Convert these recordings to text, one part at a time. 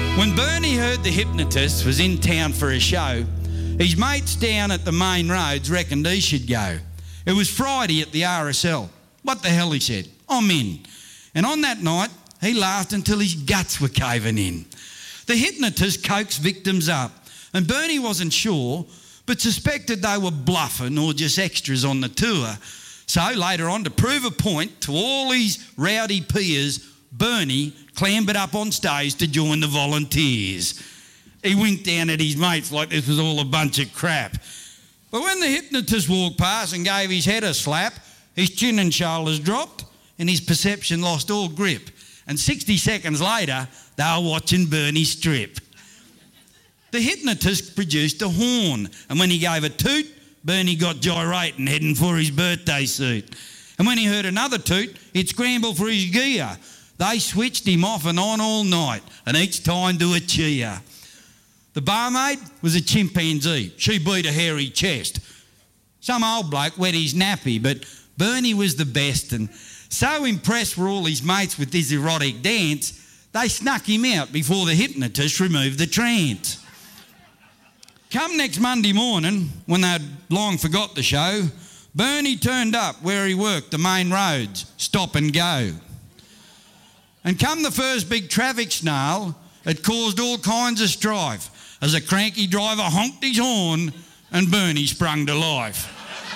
When Bernie heard the hypnotist was in town for a show, his mates down at the main roads reckoned he should go. It was Friday at the RSL. What the hell, he said, I'm in. And on that night, he laughed until his guts were caving in. The hypnotist coaxed victims up, and Bernie wasn't sure, but suspected they were bluffing or just extras on the tour. So later on, to prove a point to all his rowdy peers, Bernie clambered up on stage to join the volunteers. He winked down at his mates like this was all a bunch of crap. But when the hypnotist walked past and gave his head a slap, his chin and shoulders dropped and his perception lost all grip. And 60 seconds later, they were watching Bernie strip. The hypnotist produced a horn, and when he gave a toot, Bernie got gyrating, heading for his birthday suit. And when he heard another toot, he'd scramble for his gear. They switched him off and on all night, and each time to a cheer. The barmaid was a chimpanzee. She beat a hairy chest. Some old bloke wet his nappy, but Bernie was the best, and so impressed were all his mates with this erotic dance, they snuck him out before the hypnotist removed the trance. Come next Monday morning, when they'd long forgot the show, Bernie turned up where he worked, the main roads, stop and go. And come the first big traffic snarl, it caused all kinds of strife as a cranky driver honked his horn and Bernie sprung to life.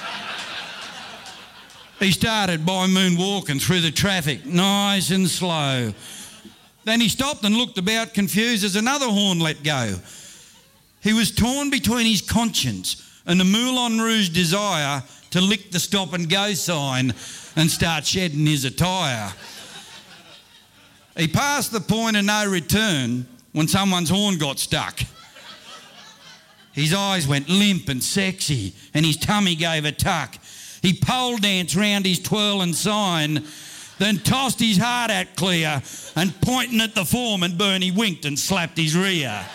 He started by moonwalking through the traffic, nice and slow. Then he stopped and looked about confused as another horn let go. He was torn between his conscience and the Moulin Rouge desire to lick the stop and go sign and start shedding his attire. He passed the point of no return when someone's horn got stuck. His eyes went limp and sexy and his tummy gave a tuck. He pole danced round his twirling sign, then tossed his hard hat clear and pointing at the foreman, Bernie winked and slapped his rear.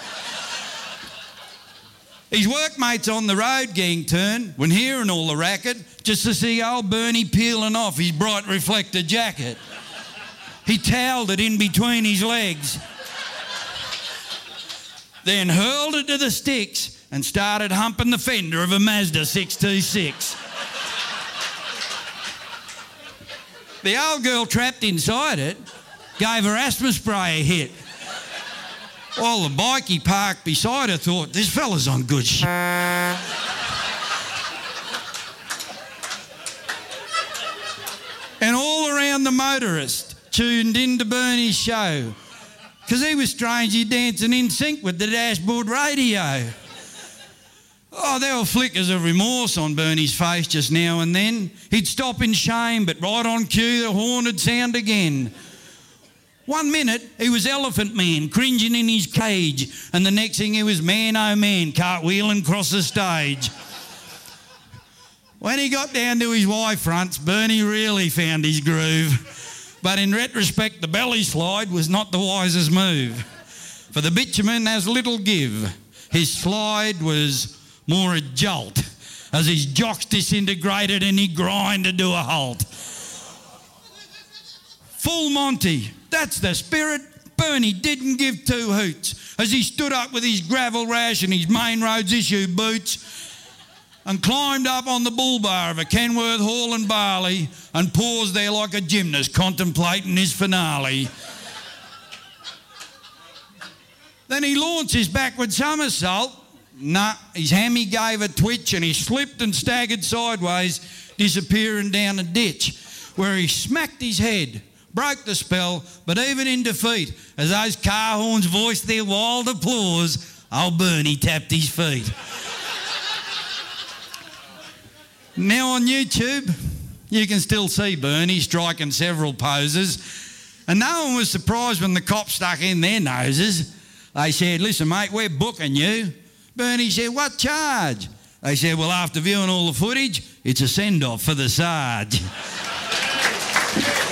His workmates on the road gang turned when hearing all the racket just to see old Bernie peeling off his bright reflector jacket. He towelled it in between his legs, then hurled it to the sticks and started humping the fender of a Mazda 626. The old girl trapped inside it gave her asthma spray a hit. While the bike he parked beside her thought, this fella's on good shit. And all around the motorist tuned into Bernie's show because he was strangely dancing in sync with the dashboard radio. Oh, there were flickers of remorse on Bernie's face just now and then. He'd stop in shame, but right on cue the horn would sound again. 1 minute, he was Elephant Man, cringing in his cage, and the next thing he was Man Oh Man, cartwheeling across the stage. When he got down to his Y-fronts, Bernie really found his groove. But in retrospect, the belly slide was not the wisest move. For the bitumen has little give. His slide was more a jolt, as his jocks disintegrated and he grinded to a halt. Full Monty, that's the spirit. Bernie didn't give two hoots as he stood up with his gravel rash and his main roads issue boots and climbed up on the bull bar of a Kenworth Hall and Barley and paused there like a gymnast contemplating his finale. Then he launched his backward somersault. Nah, his hammy gave a twitch and he slipped and staggered sideways, disappearing down a ditch where he smacked his head, broke the spell, but even in defeat, as those car horns voiced their wild applause, old Bernie tapped his feet. Now on YouTube, you can still see Bernie striking several poses, and no one was surprised when the cops stuck in their noses. They said, listen mate, we're booking you. Bernie said, what charge? They said, well, after viewing all the footage, it's a send-off for the Sarge.